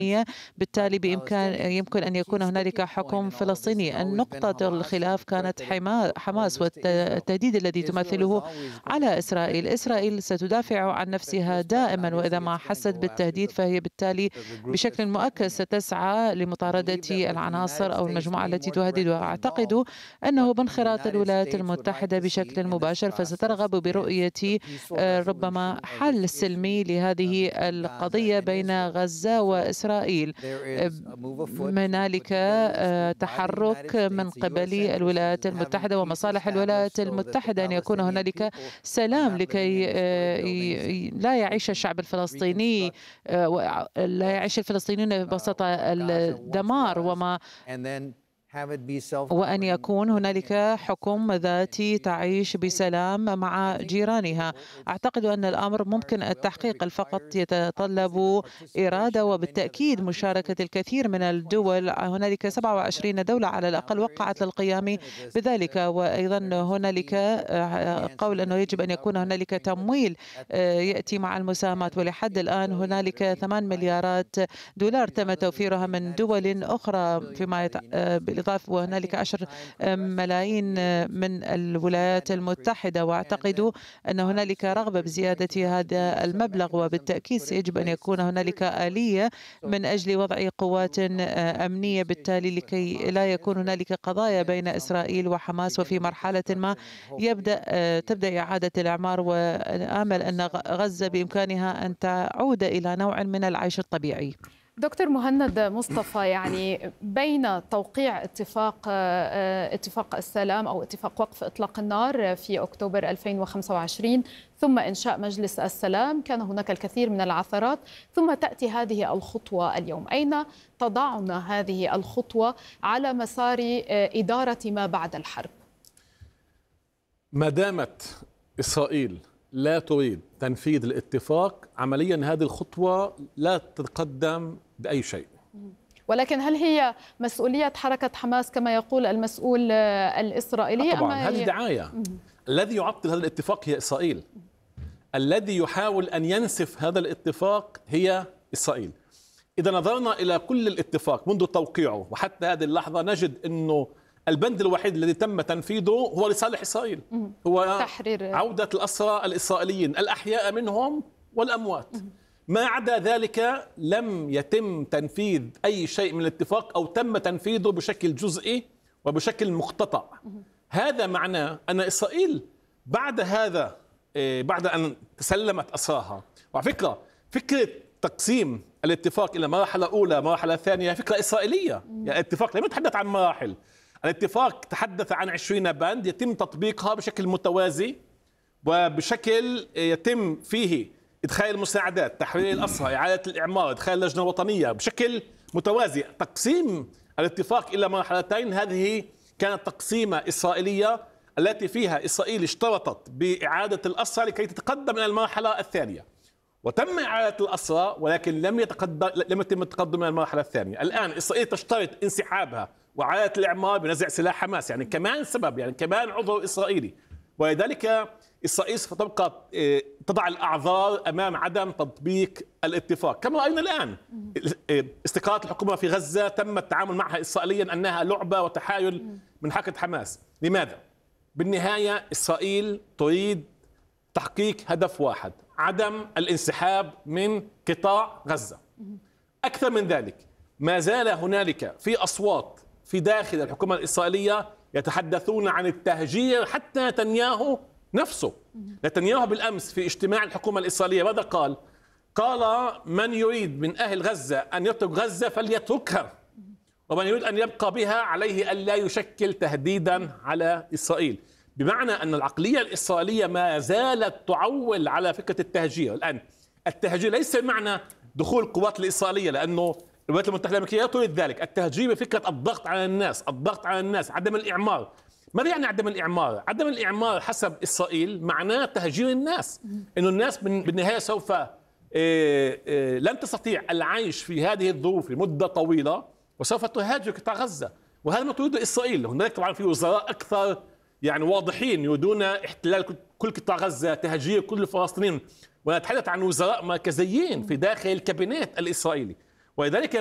بالتالي يمكن أن يكون هنالك حكم فلسطيني. النقطة الخلاف كانت حماس والتهديد الذي تمثله على إسرائيل. إسرائيل ستدافع عن نفسها دائما، وإذا ما حست بالتهديد فهي بالتالي بشكل مؤكد ستسعى لمطاردة العناصر أو المجموعة التي تهددها. أعتقد أنه بانخراط الولايات المتحدة بشكل مباشر فسترغب برؤية ربما حل سلمي لهذه القضية بين غزة وإسرائيل. هنالك تحرك من قبل الولايات المتحدة ومصالح الولايات المتحدة أن يكون هنالك سلام لكي لا يعيش الشعب الفلسطيني، لا يعيش الفلسطينيون ببساطة الدمار وأن يكون هنالك حكم ذاتي تعيش بسلام مع جيرانها. أعتقد أن الأمر ممكن التحقيق، فقط يتطلب إرادة وبالتأكيد مشاركة الكثير من الدول. هنالك 27 دولة على الأقل وقعت للقيام بذلك، وأيضا هنالك قول أنه يجب أن يكون هنالك تمويل يأتي مع المساهمات، ولحد الآن هنالك 8 مليارات دولار تم توفيرها من دول أخرى فيما بالإضافة، وهنالك 10 ملايين من الولايات المتحدة. وأعتقد أن هنالك رغبة بزيادة هذا المبلغ، وبالتأكيد سيجب أن يكون هنالك آلية من أجل وضع قوات أمنية بالتالي لكي لا يكون هنالك قضايا بين إسرائيل وحماس، وفي مرحلة ما تبدأ إعادة الإعمار، وآمل أن غزة بإمكانها أن تعود إلى نوع من العيش الطبيعي. دكتور مهند مصطفى، يعني بين توقيع اتفاق السلام أو اتفاق وقف إطلاق النار في أكتوبر 2025 ثم إنشاء مجلس السلام كان هناك الكثير من العثرات، ثم تأتي هذه الخطوة اليوم. أين تضعنا هذه الخطوة على مسار إدارة ما بعد الحرب؟ ما دامت إسرائيل لا تريد تنفيذ الاتفاق، عمليا هذه الخطوة لا تتقدم بأي شيء. ولكن هل هي مسؤولية حركة حماس كما يقول المسؤول الإسرائيلي؟ طبعا هذه دعاية. الذي يعطل هذا الاتفاق هي إسرائيل. الذي يحاول أن ينسف هذا الاتفاق هي إسرائيل. إذا نظرنا إلى كل الاتفاق منذ توقيعه وحتى هذه اللحظة نجد أنه البند الوحيد الذي تم تنفيذه هو لصالح إسرائيل، هو تحرير عودة الأسرى الإسرائيليين الأحياء منهم والأموات. ما عدا ذلك لم يتم تنفيذ أي شيء من الاتفاق أو تم تنفيذه بشكل جزئي وبشكل مقتطع. هذا معناه أن إسرائيل بعد هذا بعد أن تسلمت أسراها، وعلى فكرة تقسيم الاتفاق إلى مرحلة أولى مرحلة ثانية فكرة إسرائيلية. يعني الاتفاق لم يتحدث عن مراحل، الاتفاق تحدث عن 20 بند يتم تطبيقها بشكل متوازي وبشكل يتم فيه إدخال المساعدات، تحرير الأسرى، إعادة الإعمار، إدخال اللجنة الوطنية بشكل متوازي. تقسيم الاتفاق إلى مرحلتين هذه كانت تقسيمة إسرائيلية التي فيها إسرائيل اشترطت بإعادة الأسرى لكي تتقدم إلى المرحلة الثانية، وتم إعادة الأسرى ولكن لم يتم التقدم إلى المرحلة الثانية. الآن إسرائيل تشترط انسحابها وإعادة الإعمار بنزع سلاح حماس، يعني كمان سبب، يعني كمان عذر إسرائيلي. ولذلك إسرائيل ستبقى تضع الأعذار أمام عدم تطبيق الاتفاق. كما رأينا الآن استقالة الحكومة في غزة تم التعامل معها إسرائيليا أنها لعبة وتحايل من حركة حماس. لماذا؟ بالنهاية إسرائيل تريد تحقيق هدف واحد، عدم الانسحاب من قطاع غزة. أكثر من ذلك، ما زال هنالك في أصوات في داخل الحكومة الإسرائيلية يتحدثون عن التهجير. حتى نتنياهو نفسه، نتنياهو بالأمس في اجتماع الحكومة الإسرائيلية ماذا قال؟ قال من يريد من أهل غزة أن يترك غزة فليتركها، ومن يريد أن يبقى بها عليه أن لا يشكل تهديدا على إسرائيل. بمعنى أن العقلية الإسرائيلية ما زالت تعول على فكرة التهجير. الآن التهجير ليس بمعنى دخول القوات الإسرائيلية، لأنه الولايات المتحدة الأمريكية لا تريد ذلك. التهجير بفكرة الضغط على الناس، الضغط على الناس، عدم الإعمار. ماذا يعني عدم الإعمار؟ عدم الإعمار حسب إسرائيل معناه تهجير الناس، إنه الناس بالنهاية سوف لن تستطيع العيش في هذه الظروف لمدة طويلة وسوف تهاجر قطاع غزة، وهذا ما تريده إسرائيل. هناك طبعا في وزراء أكثر يعني واضحين يريدون احتلال كل قطاع غزة، تهجير كل الفلسطينيين، ونتحدث عن وزراء مركزيين في داخل الكابينت الإسرائيلي. ولذلك